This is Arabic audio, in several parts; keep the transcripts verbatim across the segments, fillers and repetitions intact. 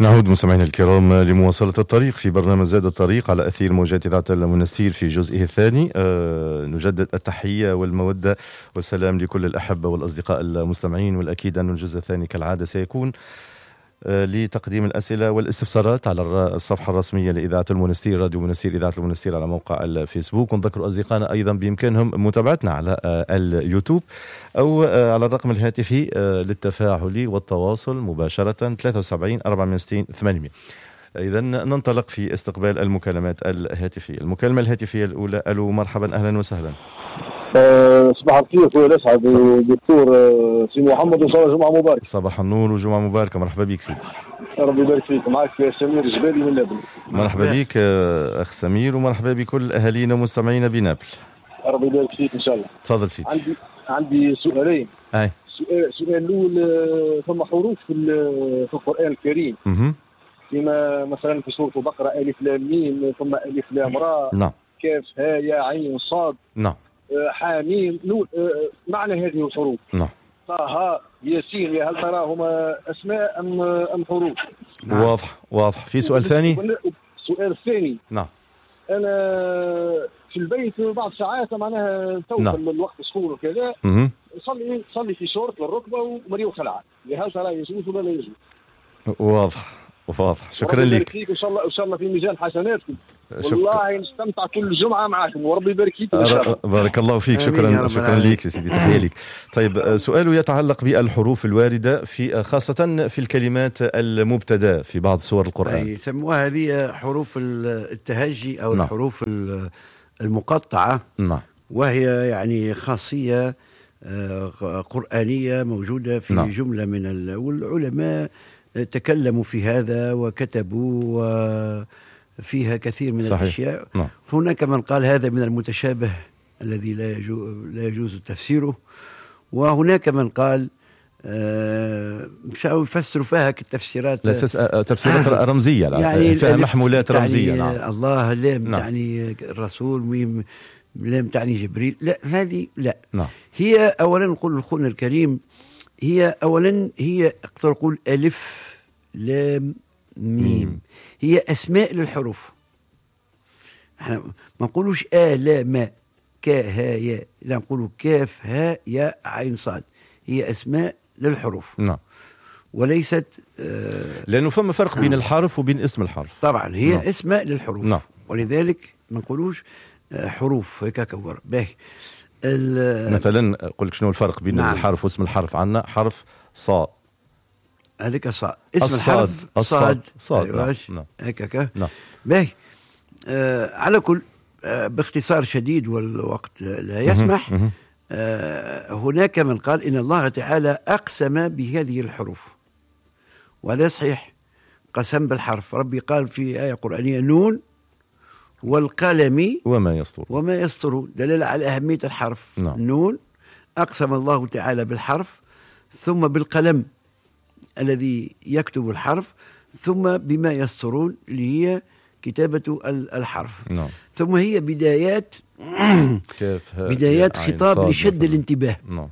نعود مستمعينا الكرام لمواصلة الطريق في برنامج زاد الطريق على أثير موجات إذاعة المنستير في جزئه الثاني. أه نجدد التحية والمودة والسلام لكل الأحبة والأصدقاء المستمعين، والأكيد أن الجزء الثاني كالعادة سيكون أه لتقديم الأسئلة والاستفسارات على الصفحة الرسمية لإذاعة المنستير، راديو منستير إذاعة المنستير على موقع الفيسبوك. ونذكر أصدقائنا أيضا بإمكانهم متابعتنا على أه اليوتيوب أو أه على الرقم الهاتفي أه للتفاعل والتواصل مباشرة ثلاثة وسبعين أربعمائة وستين ثمانمائة. إذا ننطلق في استقبال المكالمات الهاتفية. المكالمة الهاتفية الأولى. ألو، مرحبا، أهلا وسهلا. أه صباح الخير خويا الأسعد دكتور أه سي محمد، وإن شاء الله جمعة مباركة. صباح النور وجمعة مباركة. مرحبا بك سيدي. ربي يبارك فيك. معك سمير الجبالي من نابل. مرحبا بك أخ سمير، ومرحبا بكل أهالينا ومستمعينا بنابل. ربي يبارك فيك إن شاء الله. تفضل سيدي. عندي عندي سؤالين. أي سؤال السؤال الأول، ثم حروف في في القرآن الكريم اها كما مثلا في سورة البقرة ألف لام ميم، ثم ألف لام راء، نعم، كاف ها يا عين صاد، نعم، حاميم نون، معنى هذه الحروف. نعم. طه ياسين، هل تراهما أسماء أم أم حروف؟ نعم. واضح واضح. في سؤال ثاني؟ السؤال الثاني، نعم، أنا في البيت بعض ساعات معناها توصل نعم. الوقت سخون وكذا، اها صلي صلي في شورت للركبة ومريو خلعة، هل ترى يجوز ولا لا يجوز؟ واضح واضح. شكرا لك. ان شاء الله ان شاء الله في ميزان حسناتكم. والله نستمتع كل جمعه معكم، وربي يبارك فيك ان شاء الله. بارك الله فيك. شكرا شكرا لك يا سيدي، تحيه لك. طيب، سؤاله يتعلق بالحروف الوارده في خاصه في الكلمات المبتدا في بعض سور القران. يسموها هذه حروف التهجي او نعم. الحروف المقطعه. نعم. وهي يعني خاصيه قرآنية موجودة في نعم. جملة من ال... والعلماء تكلموا في هذا وكتبوا وفيها كثير من صحيح. الأشياء. نعم. فهناك من قال هذا من المتشابه الذي لا يجوز, لا يجوز تفسيره، وهناك من قال مشاو يفسروا فيها كتفسيرات تفسيرات آه. رمزية يعني فيها محمولات رمزية. نعم. الله لام نعم. تعني الرسول، ميم لام تعني جبريل. لا، هذه لا. نعم. هي أولا نقول لأخونا الكريم، هي أولا هي أقدر أقول ألف لام ميم م. هي أسماء للحروف. احنا ما نقولوش آ لا ما كا ها يا، لا نقولوا كاف ها يا عين صاد. هي أسماء للحروف. نعم. وليست آه لأنه فما فرق بين الحرف وبين اسم الحرف. طبعا هي نعم. اسماء للحروف. نعم. ولذلك ما نقولوش حروف هيك كبر باهي. مثلا قل لك شنو الفرق بين نعم. الحرف واسم الحرف؟ عندنا حرف صاد، هذيك صاد، اسم الصاد. الحرف صاد صاد. أيوة. نعم. هيك نعم. باهي. آه على كل آه باختصار شديد والوقت لا يسمح. مه. مه. آه هناك من قال إن الله تعالى أقسم بهذه الحروف، وهذا صحيح، قسم بالحرف. ربي قال في آية قرآنية نون والقلم وما يسطر وما يسطر، دلالة على أهمية الحرف. نعم. نون أقسم الله تعالى بالحرف، ثم بالقلم الذي يكتب الحرف، ثم بما يسطرون اللي هي كتابة الحرف. نعم. ثم هي بدايات بدايات خطاب لشد الانتباه. نعم.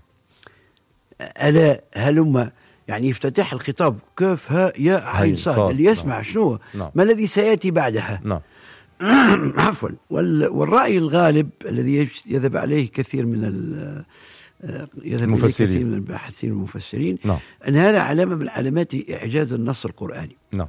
ألا هلم، يعني يفتتح الخطاب كاف ها يا عين صاد، اللي يسمع نعم. شنو نعم. ما الذي سيأتي بعدها. نعم. عفوا. والرأي الغالب الذي يذهب عليه كثير من المفسرين كثير من الباحثين والمفسرين نعم. أن هذا علامة من علامات إعجاز النص القرآني. نعم.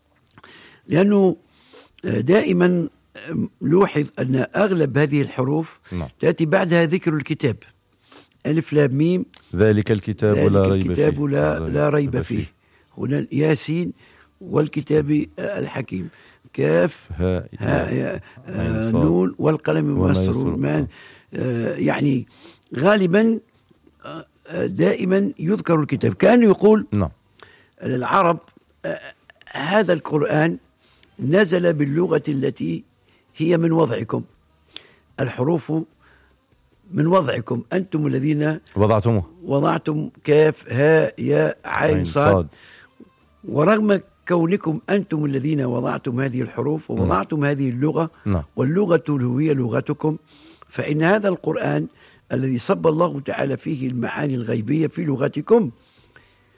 لأنه دائما لوحظ أن أغلب هذه الحروف نعم. تأتي بعدها ذكر الكتاب، ألف لام ميم ذلك الكتاب ذلك لا ريب الكتاب فيه لا, لا ريب فيه. هنا ياسين والكتاب الحكيم، كاف ها, ها آه نون والقلم وما يسطرون. آه يعني غالبا آه دائما يذكر الكتاب. كان يقول نعم. العرب آه هذا القرآن نزل باللغة التي هي من وضعكم، الحروف من وضعكم أنتم الذين وضعتموه وضعتم كاف ها يا عين صاد. ورغم كونكم أنتم الذين وضعتم هذه الحروف ووضعتم هذه اللغة نعم. واللغة هي لغتكم، فإن هذا القرآن الذي صب الله تعالى فيه المعاني الغيبية في لغتكم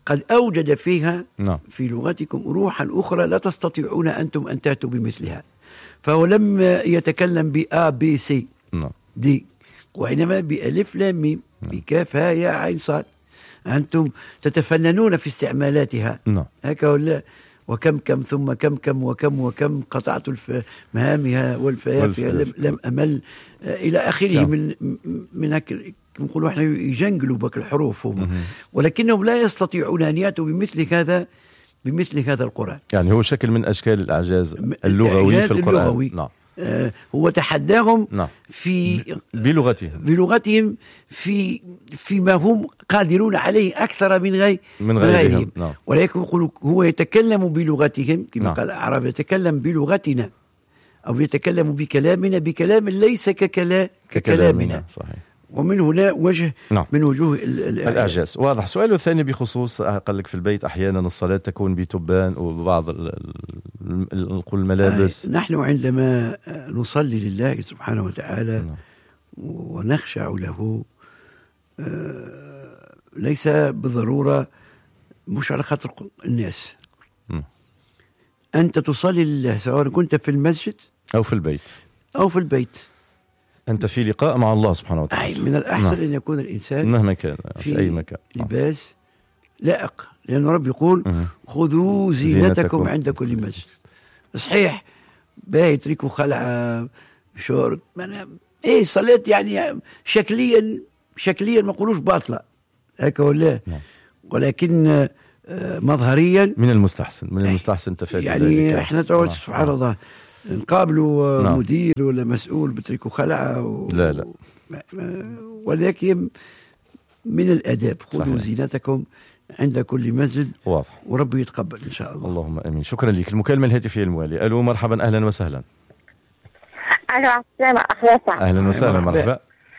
قد أوجد فيها نعم. في لغتكم روحا أخرى لا تستطيعون أنتم أن تأتوا بمثلها. فهو لم يتكلم بآ بي سي نعم. دي، وإنما بألف لام ميم بكاف ها يا عين صاد. أنتم تتفننون في استعمالاتها. نعم. هكا ولا؟ وكم كم ثم كم كم وكم وكم قطعت مهامها والفيافية لم, لم أمل إلى آخره. نعم. من من هك نقولوا احنا يجنقلوا بك الحروف هم. ولكنهم لا يستطيعون أن يأتوا بمثل هذا بمثل هذا القرآن. يعني هو شكل من أشكال الإعجاز اللغوي في القرآن. اللغوي. نعم. آه هو تحداهم. نعم. في بلغتهم بلغتهم في فيما هم قادرون عليه أكثر من غير من غيرهم. نعم. ولكن يقول هو يتكلم بلغتهم كما نعم. قال الأعراب يتكلم بلغتنا أو يتكلم بكلامنا بكلام ليس ككلا ككلامنا. صحيح. ومن هنا وجه نعم. من وجوه الإعجاز. واضح. سؤال الثاني بخصوص قال لك في البيت أحيانا الصلاة تكون بتبان وبعض نقول الملابس. آه نحن عندما نصلي لله سبحانه وتعالى نعم. ونخشع له آه ليس بالضرورة مش على خاطر الناس. م. أنت تصلي لله سواء كنت في المسجد أو في البيت أو في البيت. أنت في لقاء مع الله سبحانه وتعالى. من الأحسن نعم. أن يكون الإنسان مهما كان في, في أي مكان لباس لائق، لأن رب يقول مه. خذوا زينتكم, زينتكم عند كل مسجد. صحيح باهي تركوا خلعة شورت إيه صلاة يعني شكليا شكليا ما نقولوش باطلة هكا ولا نعم. ولكن مظهريا من المستحسن من المستحسن تفادي يعني ذلك. احنا تعود نعم. سبحان نعم. الله نقابلوا نعم. مدير ولا مسؤول بتركوا خلعة و... لا لا ولكن من الأداب خذوا زينتكم عند كل مسجد. واضح. وربي يتقبل إن شاء الله. اللهم أمين. شكرا لك. المكالمة الهاتفية الموالية. ألو مرحبا أهلا وسهلا. ألو عسلامة أهلا أهلا وسهلا. مرحبا.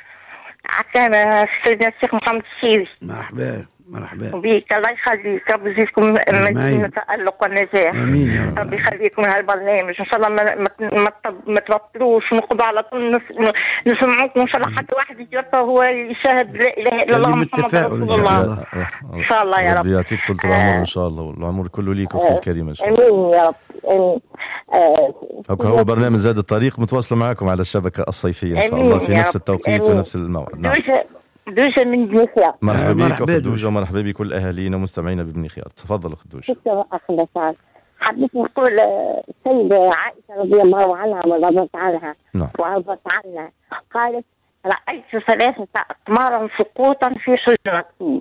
عسلامة سيدنا الشيخ محمد الشيبي. مرحبا مرحبا بيك. الله يخليك. ربي يزيدكم من التألق والنجاح. امين يا رب. ربي يخليكم من هالبرنامج ان شاء الله ما ما ما تبطلوش ونقضوا على طول نسمعوكم ان شاء الله حتى واحد يجرب هو يشاهد لا اله الا الله محمد رسول الله ان شاء الله يا رب. ربي يعطيك طول العمر ان شاء الله والعمر كله ليك اختي الكريمه. امين يا رب. امين. هكا هو برنامج زاد الطريق متواصل معكم على الشبكه الصيفيه ان شاء الله في نفس التوقيت ونفس الموعد. نعم. دوجة من بني خيار. مرحبا بك أخت دوجة. مرحبا بكل أهالينا ومستمعينا ببني خيار. تفضل أخت دوجة. شكرا أخي سعد. حبيت نقول السيدة عائشة رضي الله عنها ورضت عنها نعم. ورضت عنها قالت رأيت ثلاثة أقمارا سقوطا في حجرتي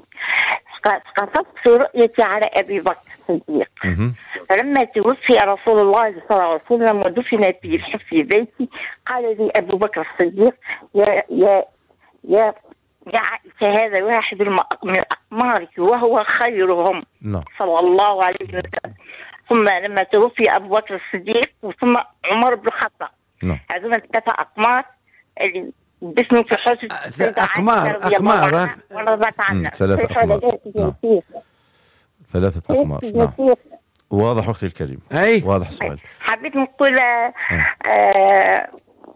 قصدت رؤيتي على أبي بكر الصديق. فلما توفي رسول الله صلى الله عليه وسلم ودفن في بيتي قال لي أبو بكر الصديق يا يا يا يا عائشة هذا واحد من أقمارك وهو خيرهم نعم. صلى الله عليه وسلم. ثم لما توفي أبو بكر الصديق وثم عمر بن الخطاب نعم. هذول ثلاثة أقمار اللي باسم في حجة أقمار أقمار ورضت عنها. ثلاثة أقمار نعم. ثلاثة أقمار نعم. واضح أختي الكريم. أي واضح السؤال. حبيت نقول آه آه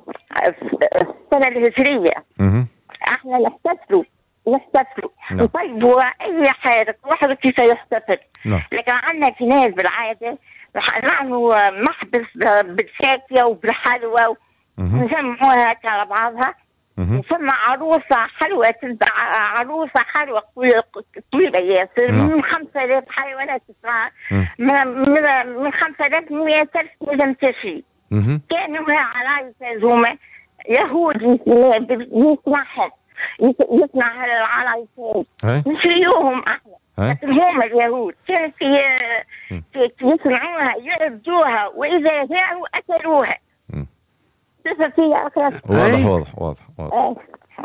السنة الهجرية اها احنا نحتفلوا نحتفلوا نطيبوا اي حاجه واحد كيف يحتفل. نعم. لكن عندنا في ناس بالعاده نعملوا محبس بالشاكيه وبالحلوى نجمعوها هكا بعضها. وثم عروسه حلوه تلبع عروسه حلوه طويله ياسر من خمسة آلاف حيوانات صغار من من خمسة آلاف ومئة ألف نجم تشي. كانوا عرايس هذوما يهودي يسمعهم يسمع العرايسين نشريوهم احنا لكن هم اليهود كانت يسمعوها يعبدوها واذا جاعوا اكلوها. واضح واضح واضح واضح.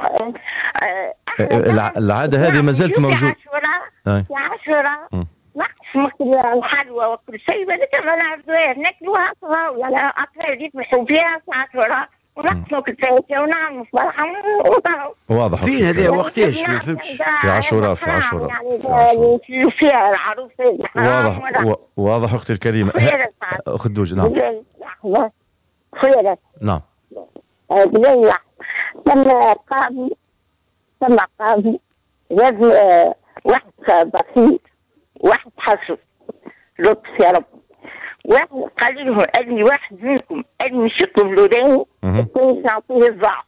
العاده هذه ما زالت موجوده في عشرة نقسم الحلوى وكل شيء ولكن ما نعبدوهاش ناكلوها صغار يعني اطفال يذبحوا فيها في عشرة ونقسموا كتاكي ونعملوا فرحة وطهوا. واضح. فين هذا وقتاش ما فهمتش. في عاشوراء في عاشوراء يعني فيها العروسة. واضح واضح أختي الكريمة. أخت دوجة. نعم. خيرت. نعم. بليح ثم قاضي ثم قاضي جاب واحد بسيط واحد حصل لطف يا رب. واحد قال له قال لي واحد منكم قال مش يطلب له دين الثاني نعطيه الضعف.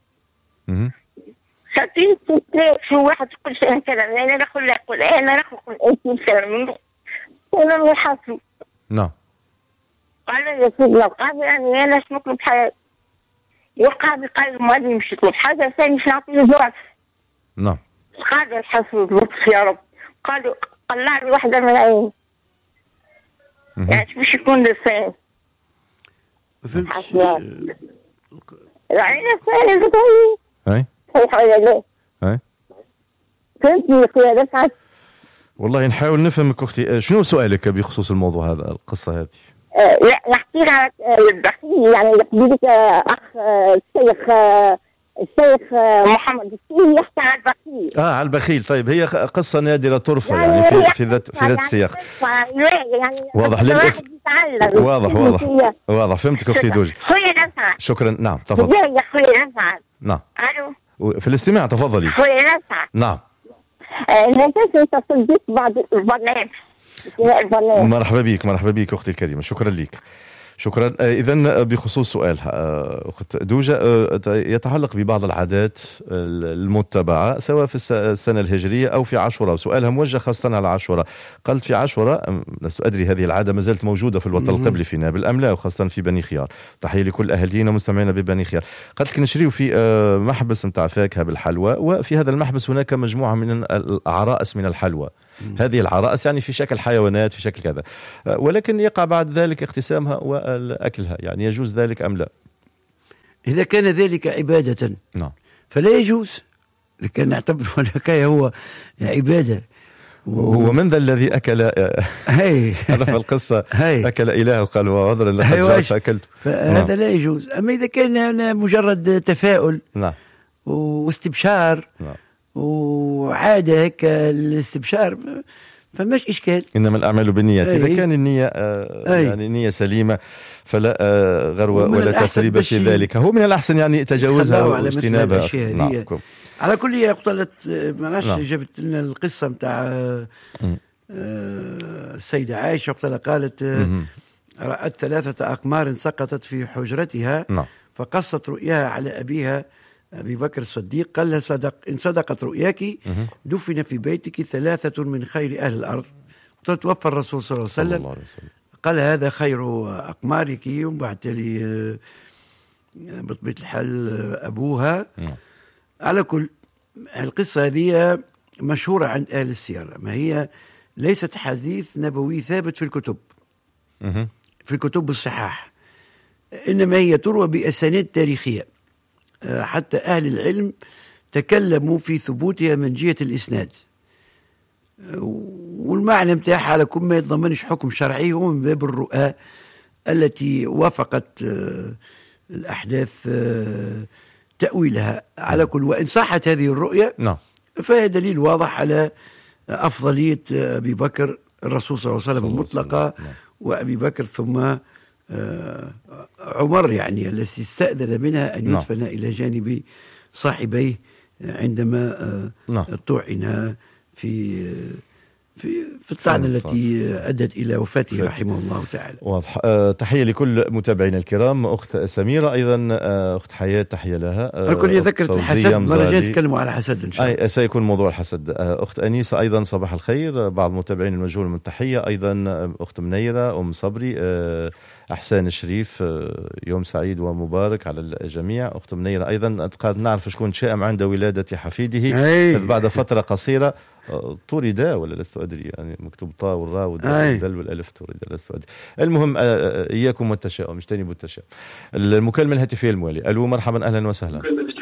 خطيت تلاقي شو واحد يقول شيء كذا انا ناخذ لك يقول انا ناخذ انت كلام انا اللي حصل. نعم. قال يا سيدي القاضي يعني انا شو نطلب حاجه. والقاضي قال ما لي مش يطلب حاجه ثاني مش نعطيه ضعف. نعم. قال الحصل لطف يا رب. قالوا طلع لي واحده من العين. يعني مش يكون لسان. ما فهمتش. العين الثانية بتقولي. هاي. صحيح ولا لا؟ هاي. فهمتني يا أخويا رفعت؟ والله نحاول نفهمك أختي، شنو سؤالك بخصوص الموضوع هذا القصة هذه؟ أه لا نحكي على البخيل يعني يحكي أخ الشيخ الشيخ محمد السيري يحكي على البخيل. اه على البخيل. طيب هي قصة نادرة طرفة يعني, يعني في في ذات في ذات السياق. يعني واضح للأف... واضح واضح واضح فهمتك أختي دوجة. خويا نفعل. شكرا. نعم تفضل. يا خويا نفعل. نعم. ألو. في الاستماع تفضلي. خويا نفعل. نعم. لا تنسى تصديق بعض البرنامج. مرحبا بك مرحبا بك أختي الكريمة، شكرا لك. شكرا. إذن بخصوص سؤالها أخت دوجة يتعلق ببعض العادات المتبعة سواء في السنة الهجرية أو في عاشوراء، وسؤالها موجه خاصة على عاشوراء. قالت في عاشوراء لست أدري هذه العادة ما زالت موجودة في الوطن القبلي في نابل أم لا، وخاصة في بني خيار. تحية لكل أهالينا ومستمعينا ببني خيار. قالت لك نشريو في محبس متاع فاكهة بالحلوى، وفي هذا المحبس هناك مجموعة من العرائس من الحلوى. هذه العرائس يعني في شكل حيوانات في شكل كذا، ولكن يقع بعد ذلك اقتسامها وأكلها، يعني يجوز ذلك أم لا؟ إذا كان ذلك عبادة نعم فلا يجوز، لكن نعتبر الحكاية هو عبادة. وهو من ذا الذي أكل هاي عرف القصة هاي أكل إله وقال وعذرا لقد جاء فأكلت. فهذا نعم. لا يجوز. أما إذا كان مجرد تفاؤل نعم واستبشار نعم وعادة هيك الاستبشار فماش إشكال. إنما الأعمال بالنيات. إذا كان النية آه يعني نية سليمة فلا آه غروة ولا تسريب في ذلك. هو من الأحسن يعني تجاوزها واجتنابها. نعم. على كل هي قلت ما نعرفش نعم. جابت لنا القصة متاع آه السيدة عائشة قالت آه رأت ثلاثة أقمار سقطت في حجرتها نعم. فقصت رؤياها على أبيها أبي بكر الصديق قال لها صدق إن صدقت رؤياك دفن في بيتك ثلاثة من خير أهل الأرض. توفى الرسول صلى الله عليه وسلم قال هذا خير أقمارك، وبعد لي بطبيعة الحال أبوها. على كل القصة هذه مشهورة عند أهل السيرة، ما هي ليست حديث نبوي ثابت في الكتب في الكتب الصحاح، إنما هي تروى بأسانيد تاريخية، حتى أهل العلم تكلموا في ثبوتها من جهة الإسناد، والمعنى متاعها على كل ما يتضمنش حكم شرعي هو من باب الرؤى التي وافقت الأحداث تأويلها. على كل وإن صحت هذه الرؤية نعم فهي دليل واضح على أفضلية أبي بكر الرسول صلى الله عليه وسلم المطلقة، وأبي بكر ثم عمر يعني التي استأذن منها أن يدفن نعم. إلى جانب صاحبيه عندما نعم. طعن في في في الطعنة التي أدت إلى وفاته رحمه الله تعالى. واضح. أه تحية لكل متابعينا الكرام. أخت سميرة أيضا أخت حياة تحية لها. الكل ذكرت الحسد، مرة جاية نتكلموا على الحسد إن شاء الله. أي سيكون موضوع الحسد. أخت أنيسة أيضا صباح الخير. بعض المتابعين المجهول من تحية أيضا. أخت منيرة أم صبري أحسان الشريف يوم سعيد ومبارك على الجميع. أخت منيرة أيضا قد نعرف شكون شائم عند ولادة حفيده بعد فترة قصيرة طورد ولا لست أدري يعني مكتوب طاء والراء والدال والألف طورد لست أدري. المهم إياكم والتشاؤم اجتنبوا التشاؤم. المكالمة الهاتفية الموالي. ألو مرحبا أهلا وسهلا.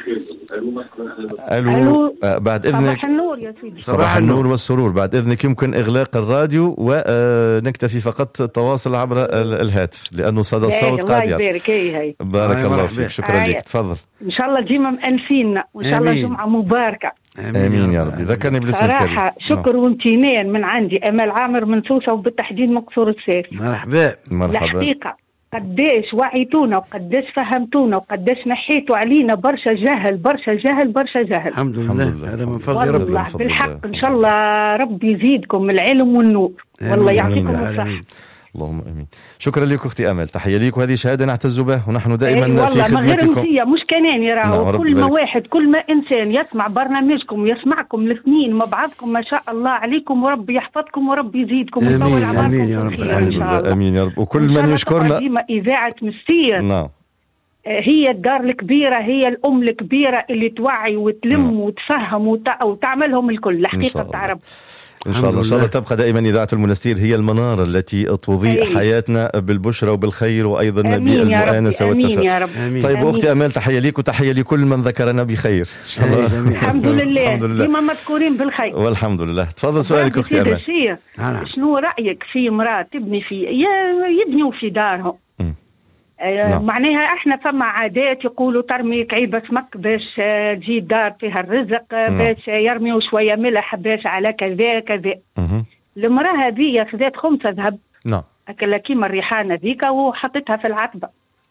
ألو بعد إذنك. صباح النور يا سيدي. صباح النور والسرور. بعد إذنك يمكن إغلاق الراديو ونكتفي فقط التواصل عبر الهاتف لأنه صدى الصوت قاعد الله يبارك. هي بارك الله فيك. شكرا لك. تفضل. إن شاء الله ديما مأنفينا وإن شاء الله جمعة مباركة. آمين, آمين يا ربي. ذكرني بالاسم الكريم. صراحة شكر وامتنان من عندي أمال عامر من سوسة وبالتحديد مقصورة سيف. مرحبا. مرحبا. الحقيقة قديش وعيتونا وقديش فهمتونا وقديش نحيتوا علينا برشا جهل برشا جهل برشا جهل. الحمد لله، هذا من فضل ربي. والله بالحق ان شاء الله ربي يزيدكم العلم والنور، والله يعطيكم الصحة. اللهم امين. شكرا لك اختي امل، تحيه ليك، وهذه شهاده نعتز بها، ونحن دائما أي في خدمتكم. والله ما غير مش كناني راهو نعم، كل ما واحد كل ما انسان يسمع برنامجكم ويسمعكم الاثنين مع بعضكم ما شاء الله عليكم، وربي يحفظكم وربي يزيدكم ويطول عمركم. امين يا رب العالمين. امين يا رب. وكل من يشكرنا ديما اذاعه مسير. نعم. هي الدار الكبيره، هي الام الكبيره اللي توعي وتلم نعم. وتفهم وت... وتعملهم الكل الحقيقه تاع رب. إن شاء الله إن شاء الله تبقى دائما إذاعة المنستير هي المنارة التي تضيء أيه. حياتنا بالبشرى وبالخير وأيضا بالمؤانسة والتفاؤل. طيب أمين. أختي أمال، تحية ليك وتحية لكل من ذكرنا بخير إن شاء الله. الحمد لله ديما مذكورين بالخير والحمد لله. تفضل سؤالك أختي أمال. شنو رأيك في امرأة تبني في يبنيوا في دارهم؟ نعم. معناها احنا فما عادات يقولوا ترمي كعيبة سمك باش تجي دار فيها الرزق، نعم. باش يرميوا شوية ملح باش على كذا كذا. المرأة هذه خذات خمسة ذهب نعم أكلا كيما الريحانة ذيك وحطتها في العتبة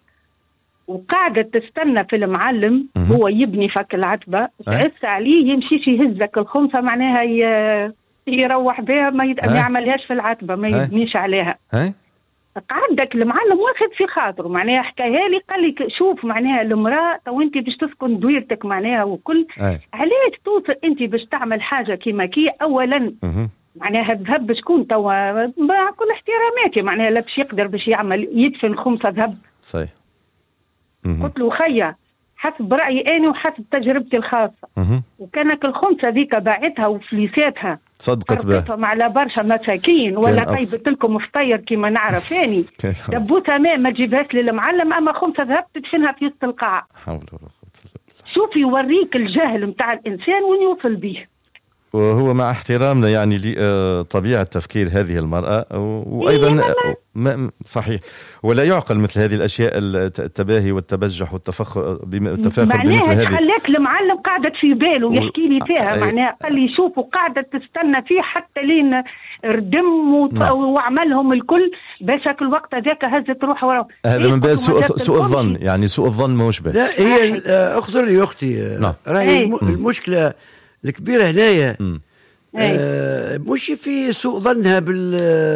وقاعدة تستنى في المعلم مه. هو يبني فك العتبة تعس عليه يمشيش يهزك الخمسة معناها يروح بها ما يعملهاش في العتبة ما يبنيش عليها. هي. قعدك المعلم واخد في خاطره معناها حكاها لي قال لي شوف معناها المراه تو انت باش تسكن دويرتك معناها وكل علاش توصل انت باش تعمل حاجه كيما كي اولا مه. معناها الذهب شكون توا بكل احتراماتي معناها لا باش يقدر باش يعمل يدفن خمسه ذهب صحيح. قلت له خيا حسب رايي انا وحسب تجربتي الخاصه مه. وكانك الخمسه ذيك باعتها وفليساتها صدقت بها على برشا مساكين ولا طيبت لكم فطير كيما نعرف ثاني دبوتها ما ما تجيبهاش للمعلم اما خمسه ذهب تدفنها في وسط القاعه. حول ولا قوه الا بالله. شوف يوريك الجهل نتاع الانسان وين يوصل به. وهو مع احترامنا يعني لطبيعة تفكير هذه المرأة وأيضا صحيح ولا يعقل مثل هذه الأشياء التباهي والتبجح والتفخر بالتفاخر بمثل هذه. خلاك المعلم قاعدة في باله ويحكي لي فيها معناها قال لي شوفوا قاعدة تستنى فيه حتى لين ردم وعملهم الكل باش كل وقت ذاك هزت روح وراه. هذا من باب سوء, سوء الظن يعني سوء الظن ما مشبه. لا هي أخذر لي أختي راهي المشكلة الكبيرة هنايا آه مش في سوء ظنها بال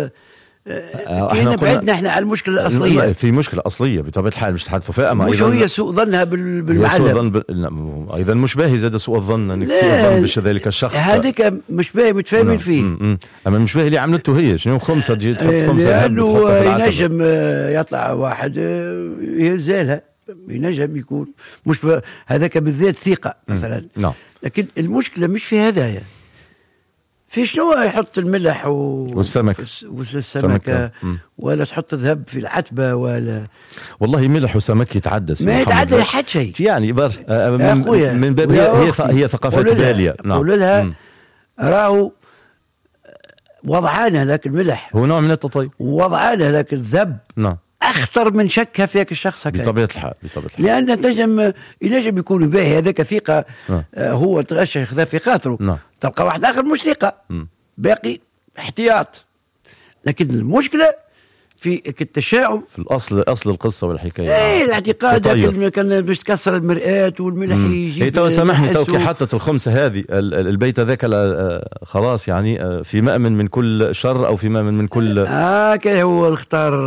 آه احنا بعدنا احنا على المشكلة الأصلية. في مشكلة أصلية بطبيعة الحال مش تحدثوا فيها أما مش هي سوء ظنها بالمعلم. سوء ظن ب... أيضا مش باهي زاد سوء الظن انك تسيء الظن بش ذلك الشخص هذيك مش باهي متفاهمين فيه م- م- أما مش باهي اللي عملته هي شنو خمسة تجي تحط خمسة لأنه ينجم يطلع واحد يهزالها ينجم يكون مش هذاك بالذات ثقة مثلا نعم. لكن المشكلة مش في هدايا في شنو يحط الملح و... والسمك والسمكة ولا تحط ذهب في العتبة ولا والله ملح وسمك يتعدى ما يتعدى لحد شيء يعني بر من, من باب هي هي ثقافات بالية. نعم قول لها راهو وضعانه لك الملح هو نوع من التطيب ووضعانه لك الذهب نعم أخطر من شكها فيك الشخص هكذا بطبيعة الحال بطبيعة الحال لأن تنجم ينجم يكون باهي هذاك ثقة آه هو تغشى ياخذها في خاطره نعم. تلقى واحد آخر مش ثقة باقي احتياط. لكن المشكلة في التشاؤم في الأصل أصل القصة والحكاية. ايه الاعتقاد كان باش تكسر المرآة والملح يجي. هي تو سامحني تو كي حطت الخمسة هذه البيت ذاك خلاص يعني في مأمن من كل شر أو في مأمن من كل آه كي هو اختار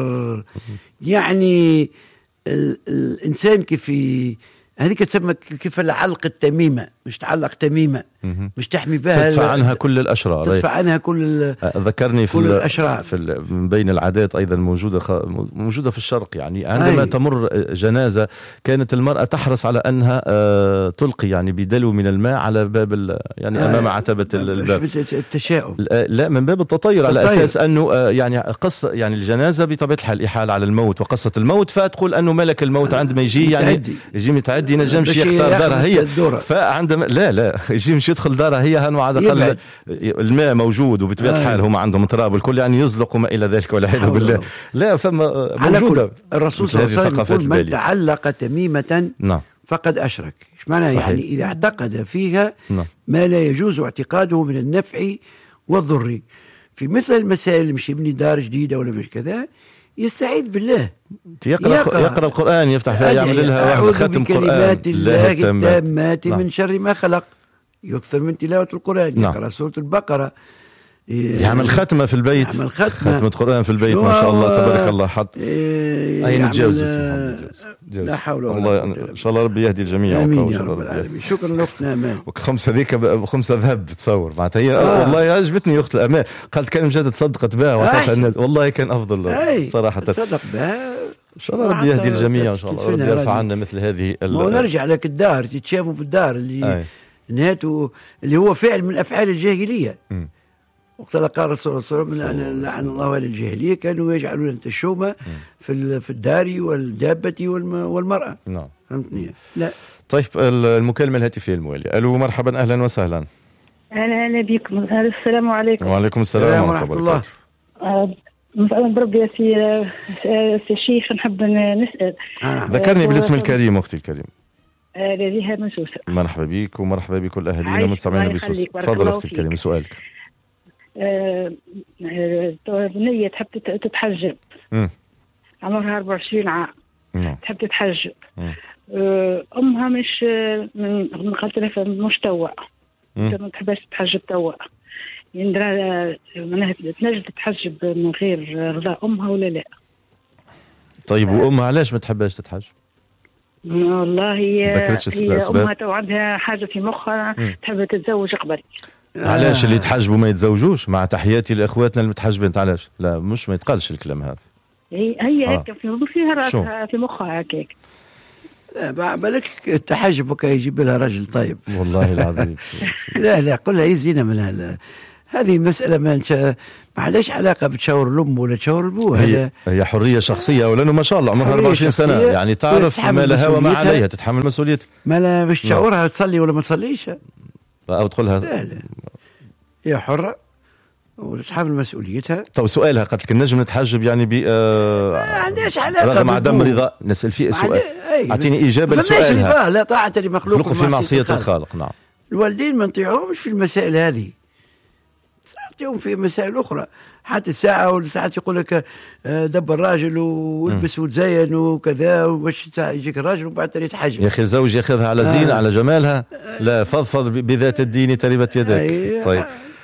يعني ال الإنسان كيف هذيك تسمى كيف العلق التميمة مش تعلق تميمة مش تحمي بها تدفع عنها كل الأشرار تدفع عنها كل ذكرني في كل الأشرار في من بين العادات أيضا موجودة خ... موجودة في الشرق يعني عندما أي. تمر جنازة كانت المرأة تحرص على أنها آه تلقي يعني بدلو من الماء على باب ال... يعني أمام آه. عتبة الباب. التشاؤم لا من باب التطير على أساس أنه آه يعني قصة يعني الجنازة بطبيعة الحال إحالة على الموت وقصة الموت فتقول أنه ملك الموت عندما يجي يعني يجي متعدي ينجمش يختار دارها هي فعندما لا لا يجي مش يدخل دارها هي هنو على الأقل الماء موجود وبطبيعة آه. الحال هم عندهم تراب الكل يعني يزلق وما إلى ذلك والعياذ بالله. لا فما موجودة الرسول صلى الله عليه وسلم يقول من تعلق تميمة نعم. فقد أشرك. إيش معنى يعني إذا اعتقد فيها نعم. ما لا يجوز اعتقاده من النفع والضر في مثل المسائل مش يبني دار جديدة ولا مش كذا يستعيذ بالله، يقرأ, يقرأ, يقرأ القرآن، يفتح فيها يعمل لها واحد ختم قرآن. بكلمات الله التامات نعم. من شر ما خلق. يكثر من تلاوة القرآن، نعم. يقرأ سورة البقرة، يعمل ختمة في البيت، يعمل ختمة ختمة قرآن في البيت، ما شاء الله تبارك الله. حط أين نتجاوز لا حول ولا قوة إلا بالله. إن شاء الله ربي يهدي الجميع. آمين يا رب العالمين. شكرا لأختنا أمان. وخمسة ذيك خمسة ذهب تصور معناتها هي آه. والله عجبتني أخت الأمان، قالت كان مجد تصدقت بها وعطتها الناس، والله كان أفضل صراحة. تصدق بها إن شاء الله ربي يهدي الجميع، إن شاء الله ربي يرفع عنا مثل هذه. ونرجع لك الدار تتشافوا بالدار اللي نهايته اللي هو فعل من أفعال الجاهلية. م. وقت قال الرسول صلى الله عليه وسلم لعن الله أهل الجاهلية، كانوا يجعلون التشومة في في الدار والدابة والمرأة. نعم فهمتني؟ لا. طيب المكالمة الهاتفية الموالية. ألو مرحبا أهلا وسهلا. أهلا أهلا بكم. السلام عليكم. وعليكم السلام ورحمة الله. مسألة بربي يا سي الشيخ نحب نسأل. ذكرني بالاسم الكريم أختي الكريم. ريهام من سوسة. مرحبا بك ومرحبا بكل أهلنا مستمعين بسوسة. تفضل أختي الكريم سؤالك. بنية تحب تتحجب، عمرها أربعة وعشرين عام، تحب تتحجب، أمها مش من قلت لها مش توا، ما تحبش تتحجب توا، يعني معناها تنجم تتحجب من غير رضا أمها ولا لا؟ طيب وأمها علاش ما تحبش تتحجب؟ والله هي, هي أمها تو عندها حاجة في مخها تحب تتزوج قبل. علاش اللي يتحجبوا ما يتزوجوش؟ مع تحياتي لاخواتنا المتحجبين، علاش؟ لا مش ما يتقالش الكلام هذا. هي هي هيك في فيها راسها في مخها هكاك. لا بالك التحجب وكا يجيب لها راجل طيب. والله العظيم. لا لا قل لها يزينا من هذا. هذه مسألة ما انت ما علاش علاقة بتشاور الأم ولا تشاور الأبوة. هي هي حرية شخصية، ولأنه ما شاء الله عمرها أربعة وعشرين سنة، يعني تعرف ما لها وما عليها، تتحمل مسؤوليتها. ما لا باش تشاورها تصلي ولا ما تصليش أو تقولها لا لا هي حرة وتتحمل مسؤوليتها. طب سؤالها قالت لك النجم نتحجب يعني ب آه ما عندهاش علاقة رغم عدم رضا. نسأل فيه سؤال، أعطيني إجابة لسؤالها. لا طاعة لمخلوق في معصية الخالق. نعم. الوالدين ما نطيعهمش في المسائل هذه، ساعتهم في مسائل أخرى. حتى الساعة ولا ساعات يقول لك دبر راجل والبس وتزين وكذا باش يجيك الراجل وبعد تاني يتحجب. يا أخي الزوج ياخذها على زينة آه. على جمالها. لا فضفض بذات الدين تربت يدك. آه. طيب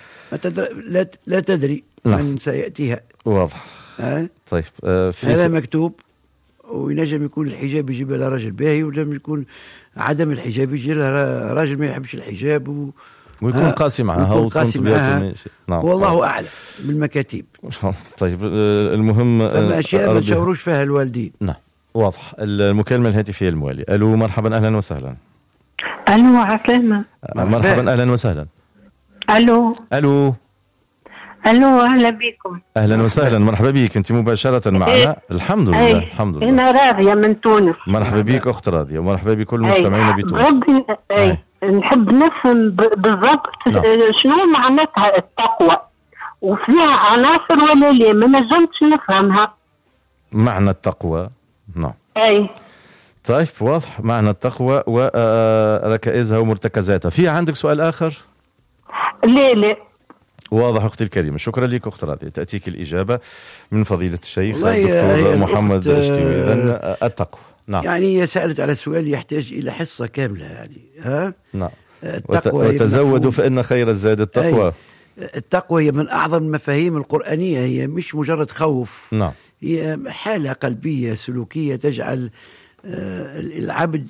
لا لا تدري من سيأتيها. واضح. آه. طيب آه في هذا س... مكتوب. وينجم يكون الحجاب يجيب لها راجل باهي، ونجم يكون عدم الحجاب يجي لها راجل ما يحبش الحجاب و... ويكون قاسي معها وتكون طبيعته. نعم. والله أعلم بالمكاتيب. طيب المهم أما أشياء ما تشاوروش فيها الوالدين. نعم واضح. المكالمة الهاتفية الموالية. ألو مرحبا أهلا وسهلا. ألو عسلامة. مرحبا أهلا وسهلا. ألو ألو ألو أهلا بكم. أهلا وسهلا مرحبا بك. أنت مباشرة معنا. إيه؟ الحمد لله. أيه. الحمد لله. أنا راضية من تونس. مرحبا بك أخت راضية ومرحبا بكل المستمعين أيه. بتونس. ربي أيه. نحب نفهم بالضبط شنو معناتها التقوى، وفيها عناصر ولا لا؟ ما نجمتش نفهمها. معنى التقوى. نعم. أي. طيب واضح معنى التقوى وركائزها ومرتكزاتها. في عندك سؤال آخر؟ لا لا. واضح أختي الكريمة، شكرا لك أخت راضية. تأتيك الإجابة من فضيلة الشيخ الدكتور محمد الشتيوي. إذن التقوى. نعم. يعني هي سألت على سؤال يحتاج إلى حصة كاملة يعني. ها؟ نعم. التقوى وتزودوا فإن خير الزاد التقوى. التقوى هي من أعظم المفاهيم القرآنية، هي مش مجرد خوف. نعم. هي حالة قلبية سلوكية تجعل العبد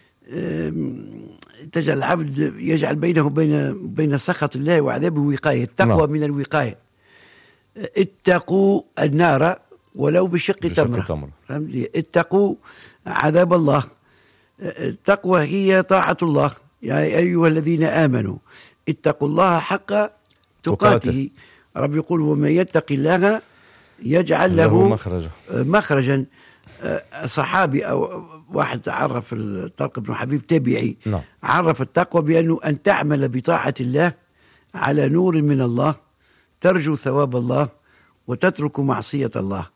تجعل العبد يجعل بينه وبين بين سخط الله وعذابه وقاية. التقوى نعم. من الوقاية. اتقوا النار ولو بشق تمرة. اتقوا عذاب الله. التقوى هي طاعة الله. يا أيها الذين آمنوا اتقوا الله حق تقاته. رب يقول ومن يتق الله يجعل له, له مخرجا. مخرجا. صحابي أو واحد عرف الطلق بن حبيب تابعي نعم. عرف التقوى بأنه أن تعمل بطاعة الله على نور من الله ترجو ثواب الله وتترك معصية الله.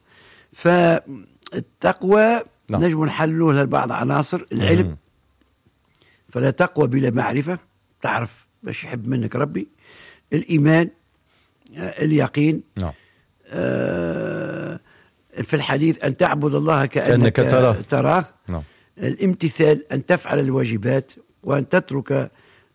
فالتقوى نعم. نجم نحللوها لبعض عناصر. العلم مم. فلا تقوى بلا معرفة، تعرف باش يحب منك ربي. الإيمان، اليقين، نعم. آه في الحديث أن تعبد الله كأنك, كأنك تراه, تراه. نعم. الامتثال أن تفعل الواجبات وأن تترك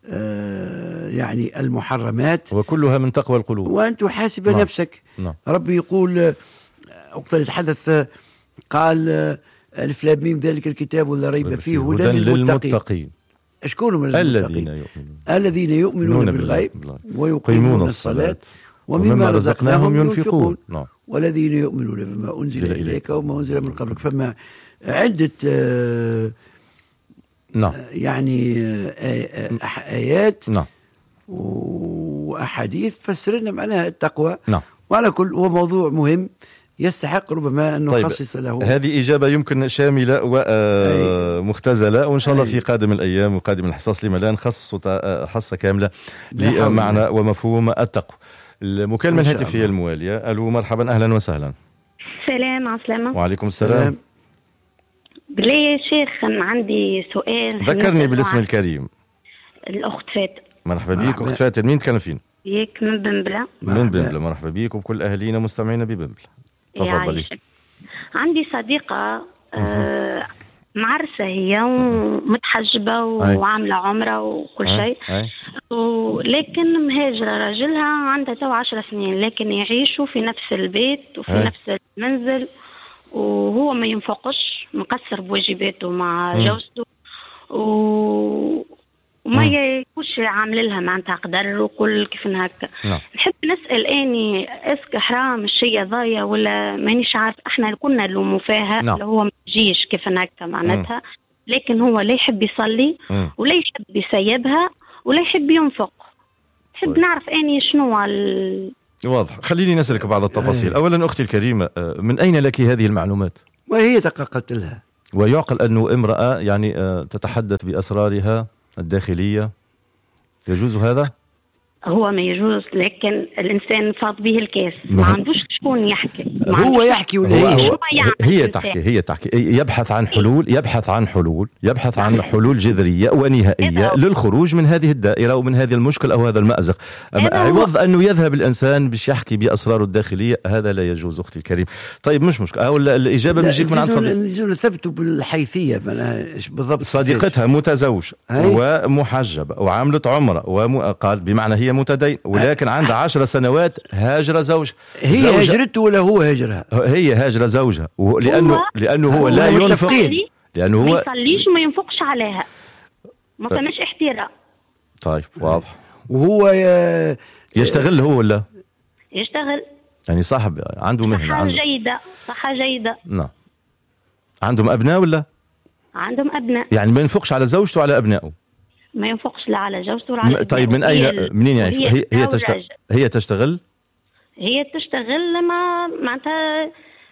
آه يعني المحرمات، وكلها من تقوى القلوب، وأن تحاسب نعم. نفسك. نعم. ربي يقول وقت يتحدث قال ألف لام ميم ذلك الكتاب ولا ريب فيه هدى للمتقين. شكون من الذين يؤمنون الذين يؤمنون بالغيب ويقيمون الصلاة ومما رزقناهم ينفقون نعم. والذين يؤمنون بما أنزل إليك وما أنزل من قبلك. فما عدة آه نعم. يعني آه آيات نعم. وأحاديث فسر لنا معناها التقوى نعم. وعلى كل هو موضوع مهم يستحق ربما أن نخصص طيب. له. هذه إجابة يمكن شاملة ومختزلة، وإن شاء الله في قادم الأيام وقادم الحصص لما لا نخصص حصة كاملة لمعنى ومفهوم التقوى. المكالمة الهاتفية الموالية. ألو مرحبا أهلا وسهلا. سلام عسلامة. وعليكم السلام. بالله يا شيخ عندي سؤال. ذكرني بالاسم الكريم. الأخت فاتن. مرحبا بيك أخت فاتن. مين كان فين؟ بيك من بنبلة. من بنبلة. مرحبا بيك وكل أهالينا مستمعين ببنبلة. تفضلي. عندي صديقة آه معرسة هي ومتحجبة وعاملة عمرة وكل شيء، ولكن مهاجرة راجلها عندها تو عشر سنين، لكن يعيشوا في نفس البيت وفي هي. نفس المنزل، وهو ما ينفقش، مقصر بواجباته مع جوزته و... وما يكونش عامل لها معناتها قدر وكل كيف هكا. نعم. نحب نسأل اني اسك حرام الشيء ضايع ولا مانيش عارف. احنا كنا نلوموا فيها نعم. اللي هو ما يجيش كيف هكا معناتها، لكن هو لا يحب يصلي مم. ولا يحب يسيبها ولا يحب ينفق. نحب طيب. نعرف اني شنو ال... واضح. خليني نسألك بعض التفاصيل. أولا أختي الكريمة، من أين لك هذه المعلومات؟ وهي تقاقلت لها. ويعقل أنه امرأة يعني تتحدث بأسرارها الداخلية، يجوز هذا؟ هو ما يجوز، لكن الإنسان فاض به الكاس، ما عندوش شكون يحكي. هو يحكي ولا هي؟ هي تحكي هي تحكي يبحث عن حلول يبحث عن حلول يبحث عن حلول جذرية ونهائية للخروج من هذه الدائرة ومن هذه المشكلة أو هذا المأزق. عوض أنه يذهب الإنسان باش يحكي بأسراره الداخلية، هذا لا يجوز أختي الكريم. طيب مش مشكلة، أو الإجابة بتجيك من عند فضل. ثبتوا بالحيثية بالضبط. صديقتها متزوج ومحجبة وعاملة عمرة وقال بمعنى هي متدين، ولكن عندها عشر سنوات هاجر زوج. هي هاجرته ولا هو هاجرها؟ هي هاجر زوجها، لأنه لأنه هو لا ينفق، لأنه هو ما يصليش وما ينفقش عليها، ما فماش احترام. طيب واضح. وهو يشتغل هو ولا يشتغل؟ يعني صاحب عنده مهنة، صحة عنده جيدة، صحة جيدة. نعم. عندهم أبناء ولا؟ عندهم أبناء. يعني ما ينفقش على زوجته وعلى أبنائه؟ ما ينفقش لا على زوجته ولا على أبنائه. طيب من أين منين يعيش؟ هي هي, هي تشتغل هي تشتغل هي تشتغل لما معناتها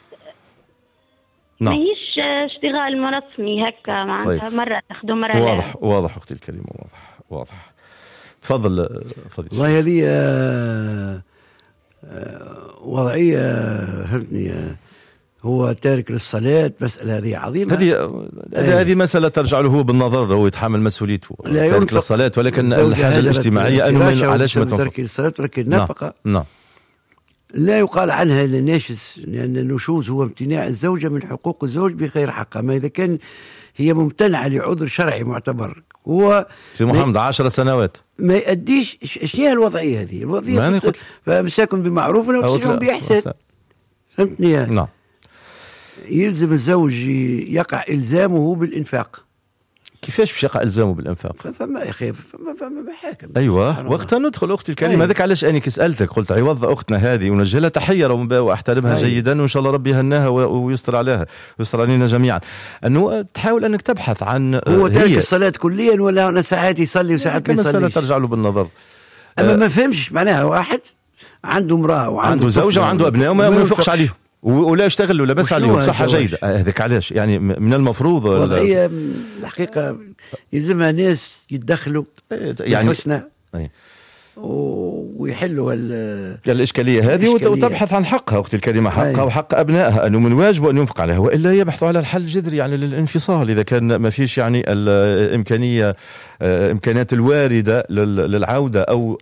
نعم. ماهيش اشتغال مرسمي هكا معناتها. طيب. مرة تخدم مرة لا. واضح واضح أختي الكريمة، واضح واضح. تفضل فضيلة. والله هذه آه آه وضعية فهمتني. آه هو تارك للصلاة، مسألة هذه عظيمة. هذه هذه مسألة ترجع له هو بالنظر، هو يتحمل مسؤوليته تارك للصلاة، ولكن الحاجة الاجتماعية أنه من علاش ما ترك الصلاة ولكن النفقة نعم. لا يقال عنها الناشز، لأن النشوز هو امتناع الزوجة من حقوق الزوج بغير حقها. ما إذا كان هي ممتنعة لعذر شرعي معتبر، هو سي محمد عشر سنوات ما يؤديش. ايش هي الوضعية هذه؟ الوضعية فمساكن بمعروف وسكن بإحسان. فهمتني؟ نعم. يلزم الزوج يقع إلزامه بالإنفاق. كيفاش باش يقع إلزامه بالإنفاق؟ فما يخاف فما فما محاكم. أيوة وقتها ندخل أختي الكريمة. هذاك علاش أنا كسألتك قلت عوض أختنا هذه ونجلها تحية وأحترمها أي. جيدا، وإن شاء الله ربي يهناها ويستر عليها ويستر علينا جميعا. أنه تحاول أنك تبحث عن هو تارك الصلاة كليا ولا أنا ساعات يصلي وساعات ما يصليش. مسألة ترجع له بالنظر. أما أه ما فهمش معناها واحد عنده امرأة وعنده زوجة وعنده أبناء وما ينفقش عليهم ولا يشتغل ولا بس عليهم صحة جيدة. هذاك علاش يعني من المفروض وضعية الحقيقة يلزمها ناس يتدخلوا يعني حسنى. ويحلوا الإشكالية هذه وتبحث عن حقها أختي الكريمة، حقها وحق أبنائها، أنه من واجبه أن ينفق عليها، وإلا يبحثوا على الحل الجذري يعني للانفصال إذا كان ما فيش يعني الإمكانية إمكانيات الواردة للعودة أو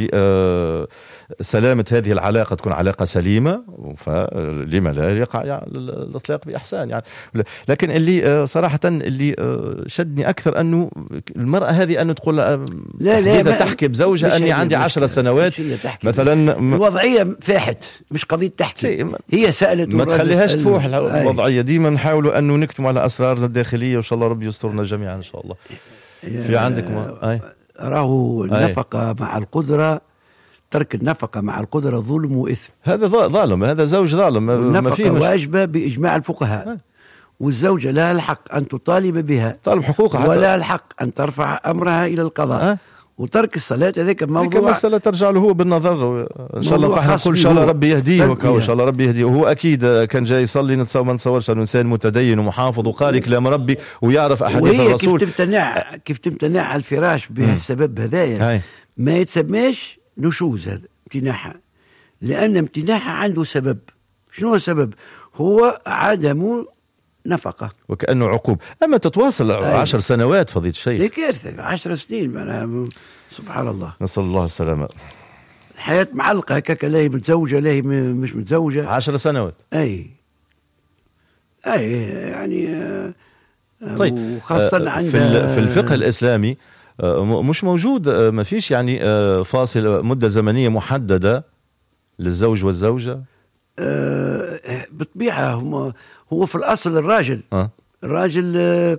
لسلامة هذه العلاقة تكون علاقة سليمة، فلما لا يقع يعني الإطلاق بإحسان يعني. لكن اللي صراحة اللي شدني أكثر أنه المرأة هذه أنه تقول لا لا إذا تحكي بزوجها أني عندي عشر سنوات مثلا، الوضعية فاحت مش قضية تحكي، هي سألت ما تخليهاش تفوح الوضعية. ديما نحاولوا أنه نكتم على أسرارنا الداخلية، وإن شاء الله ربي يسترنا جميعا إن شاء الله. في عندك ما راهو النفقة مع القدرة، ترك النفقة مع القدرة ظلم وإثم. هذا ظالم، هذا زوج ظالم. النفقة واجبة بإجماع الفقهاء، أي. والزوجة لها الحق أن تطالب بها، طالب حقوقها، ولا الحق أن ترفع أمرها إلى القضاء. أه؟ وترك الصلاة هذاك موضوع مسألة ترجع له هو بالنظر، إن شاء الله نحن نقول إن شاء الله ربي يهديه، وإن شاء الله ربي يهديه. وهو أكيد كان جاي يصلي، نتصور ما نتصورش أنه إنسان متدين ومحافظ وقارئ كلام ربي ويعرف أحاديث الرسول. كيف تمتنع كيف تمتنع على الفراش بهالسبب هذايا ما يتسماش نشوز، هذا امتناعها، لأن امتناعها عنده سبب. شنو هو السبب؟ هو عدم نفقة، وكأنه عقوب. أما تتواصل أيوة. عشر سنوات فضيلة الشيخ، هي كارثة. عشر سنين معناها سبحان الله، نسأل الله السلامة. الحياة معلقة هكاك، لا هي متزوجة لا هي مش متزوجة. عشر سنوات أي أي يعني. طيب وخاصة عند في الفقه الإسلامي مش موجود، ما فيش يعني فاصل مدة زمنية محددة للزوج والزوجة. أه بالطبيعة هم هو في الأصل الراجل أه؟ الراجل أه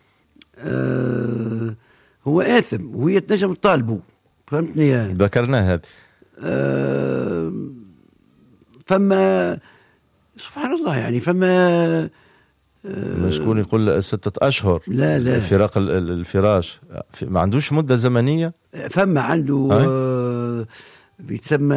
أه هو آثم وهي تنجم تطالبه، فهمتني يعني. ذكرنا هذا. أه فما سبحان الله يعني فما أه شكون يقول ستة أشهر لا لا فراق الفراش ما عندوش مدة زمنية. فما عنده أه بيتسمى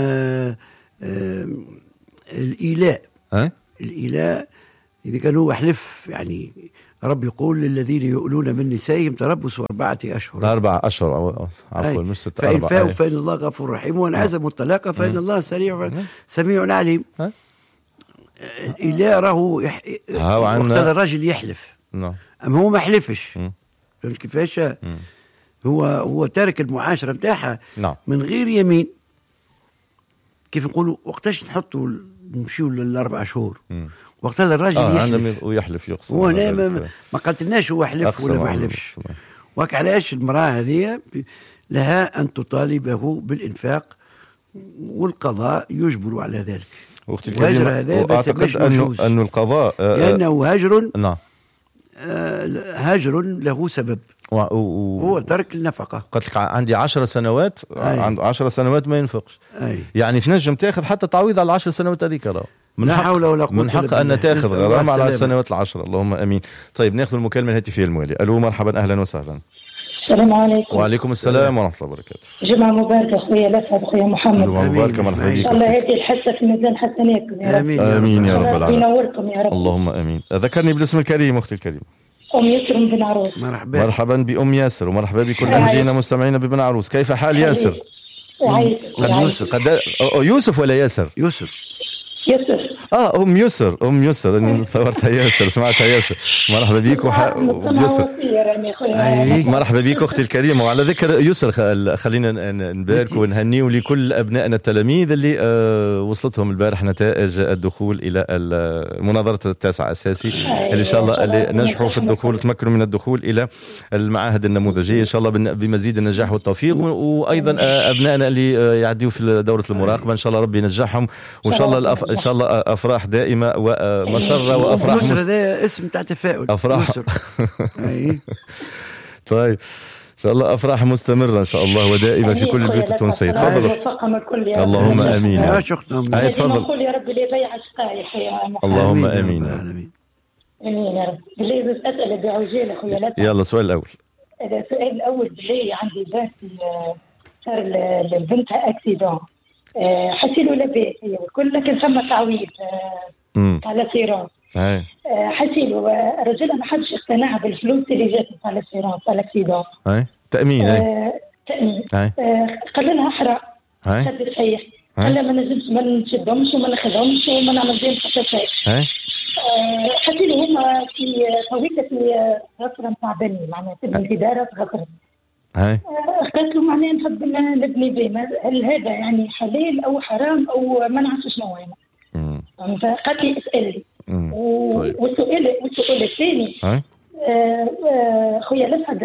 أه الإيلاء. أه؟ الإيلاء إذا كان هو حلف يعني، رب يقول للذين يؤلون من نسائهم تربصوا أربعة أشهر. أربعة أشهر عفوا مش ستة. فإن فاءوا فإن الله غفور رحيم، وإن عزموا الطلاق فإن الله سريع سميع عليم. الإيلاء راهو يح... وقت الرجل يحلف، نعم. أما هو ما حلفش، فهمت كيفاش؟ هو هو تارك المعاشرة متاعها نعم. من غير يمين. كيف نقولوا وقتاش نحطوا نمشيوا للأربع شهور، وقتها الراجل آه يحلف ويحلف يقصد. هو أنا ما, ما قلتلناش هو حلف ولا ما حلفش. وك علاش المرأة هذه لها أن تطالبه بالإنفاق، والقضاء يجبر على ذلك. أختي الكريمة، وأعتقد أنه أنه القضاء آه لأنه هجر. نعم. آه هجر له سبب، و... و... هو ترك النفقة. قلت لك عندي عشر سنوات، عنده عشر سنوات ما ينفقش. أي. يعني تنجم تاخذ حتى تعويض على العشر سنوات هذيك. راه من لا حق حول ولا قوة من حق أن تاخذ غرامة على السنوات العشر. اللهم أمين. طيب ناخذ المكالمة الهاتفية الموالية. ألو مرحبا أهلا وسهلا. السلام عليكم. وعليكم السلام ورحمة الله وبركاته. جمعة مباركة أخويا لسعد أخويا محمد. جمعة مباركة مرحبا بك. الله هذه الحصة في ميزان حسناتكم يا رب. آمين, آمين يا رب العالمين. ينوركم يا رب. اللهم آمين. ذكرني بالاسم الكريم أختي الكريمة. أم ياسر بن عروس. مرحبا. مرحبا بأم ياسر، ومرحبا بكل مشاهدينا مستمعينا ببن عروس. كيف حال ياسر؟ قد يوسف. قد يوسف ولا ياسر؟ يوسف. ياسر. اه ام يسر ام يسر انا ثورتها ياسر سمعتها ياسر. مرحبا بيك وح... يسر. مرحبا بيك اختي الكريمه. وعلى ذكر يسر خلينا نبارك ونهنيه لكل ابنائنا التلاميذ اللي آه وصلتهم البارح نتائج الدخول الى المناظره التاسعه اساسي، اللي ان شاء الله اللي نجحوا في الدخول تمكنوا من الدخول الى المعاهد النموذجيه ان شاء الله بمزيد النجاح والتوفيق. وايضا ابنائنا اللي يعديوا في دوره المراقبه ان شاء الله ربي ينجحهم، وان شاء الله الأف... ان شاء الله افراح دائمه ومسره وافراح مس... هذا اسم تاع تفاؤل. افراح طيب ان شاء الله افراح مستمره ان شاء الله ودائمه في كل البيوت التونسيه. تفضل. اللهم امين يا شيخنا. اي تفضل. نقول يا رب اللي يضيع الشقايح يا اللهم امين امين يا رب. بالله اسال بعجاله اخويا لا. يلا السؤال الاول. السؤال الاول بالله عندي بنت صار لبنتها اكسيدون، حسيلو لباس هي والكل، لكن ثم تعويض على سيران. حسيلو رجلها ما حدش اقتنع بالفلوس اللي جات على سيران على الاكسيدون. اي تامين. اي تأمين. آه قال لها حرام. خدت صحيح. قال لها ما نجمش ما نشدهمش وما ناخذهمش وما نعمل بهم حتى شيء. آه حتى لي هما في تويكة في غفرة نتاع بني معناها في الإدارة في غفرة. آه قالت له معناها نحب نبني بهم، هل هذا يعني حلال أو حرام أو ما نعرفش شنو هو يعني. فقالت لي اسألي. طيب. والسؤال والسؤال الثاني آه خويا لسعد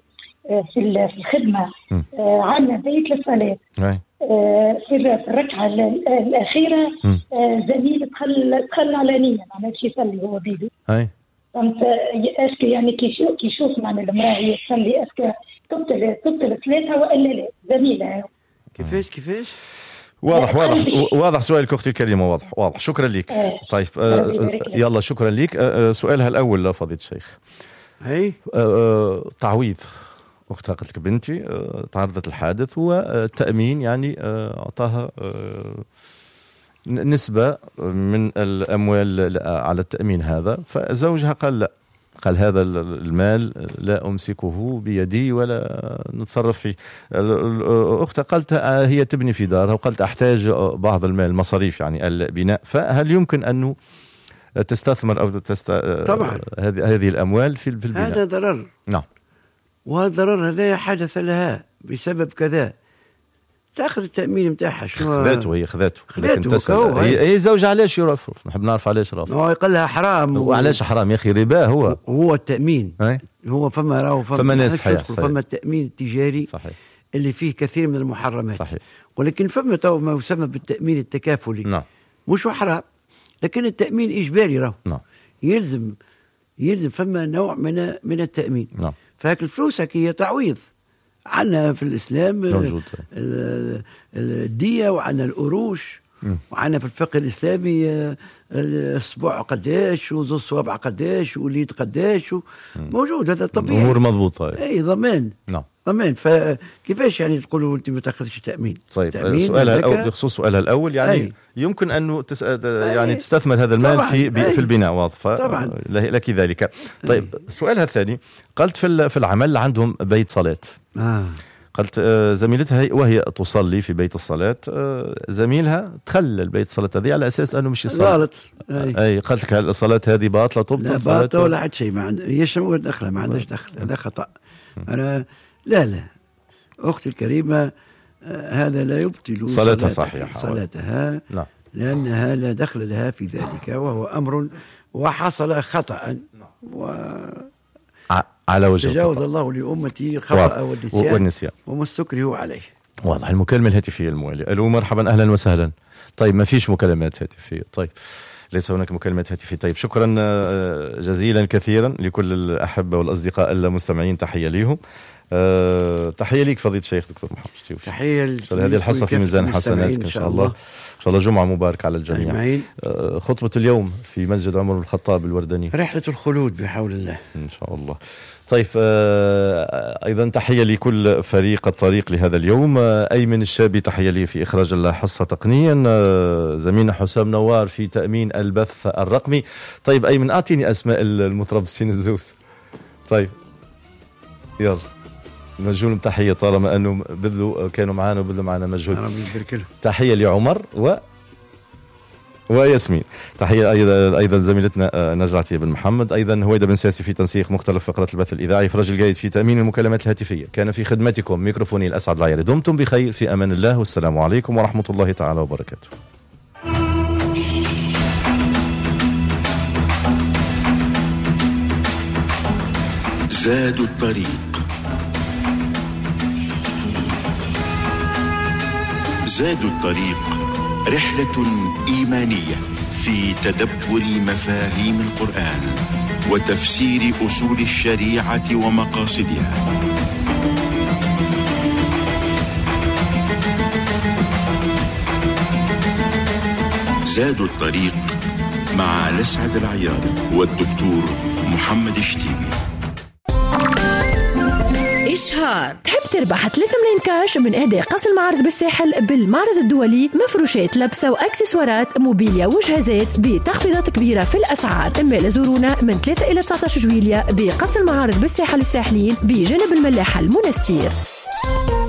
في في الخدمه آه عندنا بيت للصلاه آه في الركعه الاخيره آه زميل دخل دخل علانيا معناها باش يصلي هو بيدو. فهمت اسك يعني كي يشوف كي يشوف معناها المراه هي تصلي اسك تبطل تبطل صلاتها والا لا زميلها. كيفاش كيفاش؟ واضح واضح واضح سؤالك اختي الكريمه، واضح واضح. شكرا لك. آه. طيب آه يلا شكرا لك. آه سؤالها الاول فضيله الشيخ. هي آه تعويض اختها قلت لك بنتي آه تعرضت الحادث والتامين يعني اعطاها آه آه نسبه من الاموال على التامين هذا، فزوجها قال لا، قال هذا المال لا أمسكه بيدي ولا نتصرف فيه. أختها قالت هي تبني في دارها وقالت أحتاج بعض المال مصاريف يعني البناء، فهل يمكن أنه تستثمر أو تست... طبعا هذه هذه الأموال في البناء؟ هذا ضرر. نعم. وهذا الضرر هذا حدث لها بسبب كذا، تاخذ التامين نتاعها. شنو خذاته هي خذاته لكن تسأل هي, هي زوجها علاش يرفض؟ نحب نعرف علاش رافض. هو يقول لها حرام. وعلاش حرام يا اخي؟ ربا. هو هو التامين هي؟ هو فما راهو فما, فما ناس صحيح. فما التامين التجاري صحيح اللي فيه كثير من المحرمات صحيح. ولكن فما تو ما يسمى بالتامين التكافلي. نعم. مش حرام لكن التامين اجباري راهو. نعم. يلزم يلزم فما نوع من من التامين. نعم. فهاك الفلوس هي تعويض. عندنا في الإسلام موجود الدية وعندنا القروش وعندنا في الفقه الإسلامي الأسبوع قداش وزوج صوابع قداش واليد قداش موجود. هذا طبيعي. أمور مضبوطة. أي ضمان. نعم. ضمان. فكيفاش يعني تقولوا أنت ما تاخذش تأمين؟ طيب سؤالها الأول بخصوص سؤالها الأول يعني أي. يمكن أنه تس... يعني أي. تستثمر هذا المال في ب... في البناء. واضح. طبعا لك ذلك. طيب أي. سؤالها الثاني قالت في في العمل عندهم بيت صلاة. آه. قالت زميلتها وهي تصلي في بيت الصلاة زميلها تخلل بيت الصلاة هذه على أساس أنه مش يصلي. غلط. أي. أي قالت لك الصلاة هذه باطلة تبطل؟ لا باطلة ولا حد شيء. ما عند هي شنو دخلها؟ ما عندهاش دخل. هذا خطأ. أنا لا لا أختي الكريمة هذا لا يبطل صلاتها. صحيح. صلاتها. نعم. لأنها لا دخل لها في ذلك وهو أمر وحصل خطأ و على وجه تجاوز الله لأمتي الخطأ والنسيان, والنسيان وما استكره عليه. واضح. المكالمة الهاتفية الموالية. ألو مرحبا أهلا وسهلا. طيب ما فيش مكالمات هاتفية. طيب ليس هناك مكالمات هاتفية. طيب شكرا جزيلا كثيرا لكل الأحبة والأصدقاء المستمعين. تحية ليهم. أه تحية ليك فضيلة الشيخ دكتور محمد شتيوش. تحية هذه الحصة في ميزان حسناتك إن شاء الله. إن شاء الله جمعة مباركة على الجميع. أه خطبة اليوم في مسجد عمر الخطاب الورداني رحلة الخلود بحول الله إن شاء الله. طيب أه أيضا تحية لكل فريق الطريق لهذا اليوم. أه أيمن الشابي تحية لي في إخراج الحصة تقنيا. أه زميلنا حسام نوار في تأمين البث الرقمي. طيب أيمن أعطيني أسماء المتربصين الزوز. طيب يلا مجهول تحية طالما أنه بذلوا كانوا معنا وبذلوا معنا مجهول. تحية لعمر و وياسمين. تحية أيضا أيضا زميلتنا نجلة عطية بن محمد. أيضا هويدا بن ساسي في تنسيق مختلف فقرات البث الإذاعي. فرج الجيد في تأمين المكالمات الهاتفية. كان في خدمتكم ميكروفوني الأسعد العياري. دمتم بخير في أمان الله والسلام عليكم ورحمة الله تعالى وبركاته. زاد الطريق. زاد الطريق رحلة إيمانية في تدبر مفاهيم القرآن وتفسير أصول الشريعة ومقاصدها. زاد الطريق مع لسعد العياري والدكتور محمد الشتيبي. إشهار. تحب تربح ثلاثة ملايين كاش من إهداء قصر المعارض بالساحل بالمعرض الدولي؟ مفروشات لبسة وأكسسوارات موبيليا وجهازات بتخفيضات كبيرة في الأسعار. إما لزورونا من ثلاثة إلى تسعة عشر جويلية بقصر المعارض بالساحل الساحلين بجانب الملاحة المنستير.